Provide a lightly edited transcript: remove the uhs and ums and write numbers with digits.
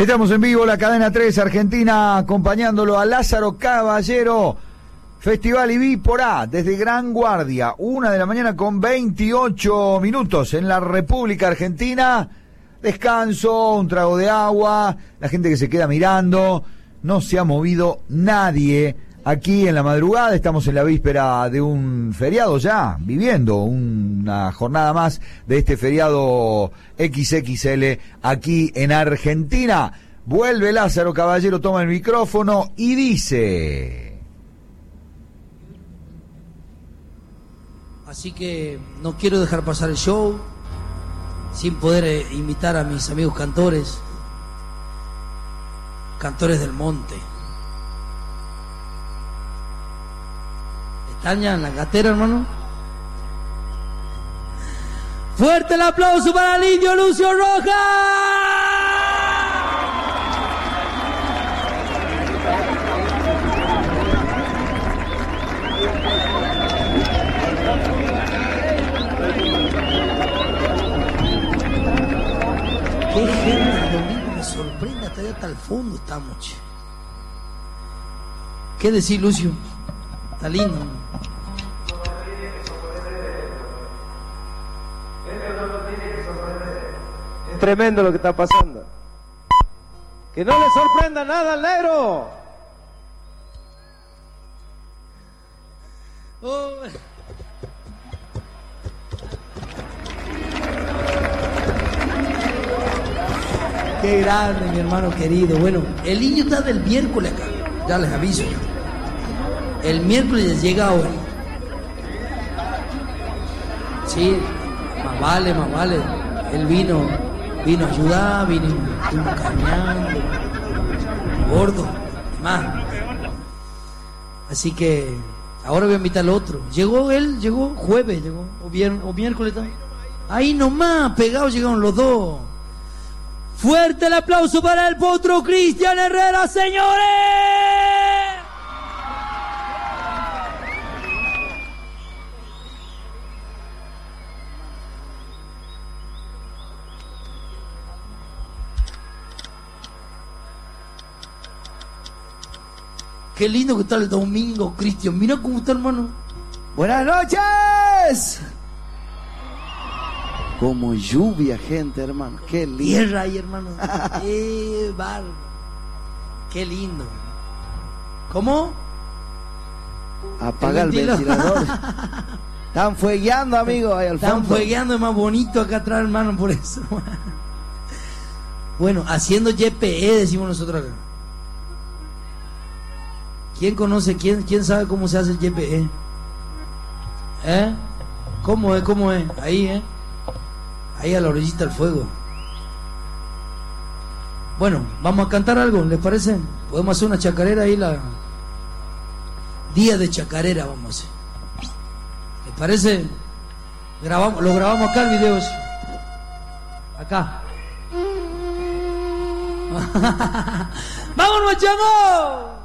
Estamos en vivo, la cadena 3 Argentina, acompañándolo a Lázaro Caballero, Festival Ibípora, desde Gran Guardia, 1 de la mañana con 28 minutos en la República Argentina. Descanso, un trago de agua, la gente que se queda mirando, no se ha movido nadie. Aquí en la madrugada estamos en la víspera de un feriado ya, viviendo una jornada más de este feriado XXL aquí en Argentina. Vuelve Lázaro Caballero, toma el micrófono y dice... Así que no quiero dejar pasar el show sin poder invitar a mis amigos cantores del monte. ¿Están ya en la gatera, hermano? ¡Fuerte el aplauso para el indio Lucio Rojas! Qué gente el domingo, me sorprende, hasta allá hasta el fondo estamos, che. ¿Qué decir, Lucio? Está lindo. Es tremendo lo que está pasando. Que no le sorprenda nada al negro. Oh. Qué grande, mi hermano querido. Bueno, el niño está del miércoles acá, ya les aviso. El miércoles llega hoy. Sí, más vale. Él vino a ayudar, vino caminando, gordo, más. Así que ahora voy a invitar al otro. Llegó jueves, o miércoles también. Ahí nomás, pegados llegaron los dos. Fuerte el aplauso para el potro Cristian Herrera, señores. Qué lindo que está el domingo, Cristian. Mira cómo está, hermano. Buenas noches. Como lluvia, gente, hermano. Qué lindo. Tierra ahí, hermano. Barro. Qué lindo. ¿Cómo? Apaga el ventilador. Están fuegueando, amigo, ahí al fondo. Están fuegueando, es más bonito acá atrás, hermano, por eso. Bueno, haciendo YPE, decimos nosotros acá. ¿Quién conoce? ¿Quién sabe cómo se hace el YPE? ¿Cómo es? Ahí, ahí a la orillita del fuego. Bueno, vamos a cantar algo, ¿les parece? Podemos hacer una chacarera ahí, día de chacarera vamos a hacer. ¿Les parece? Lo grabamos acá el video. Acá. ¡Vámonos, chamo!